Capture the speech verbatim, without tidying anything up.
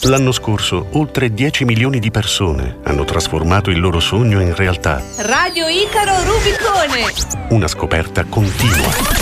L'anno scorso, oltre dieci milioni di persone hanno trasformato il loro sogno in realtà. Radio Icaro Rubicone. Una scoperta continua.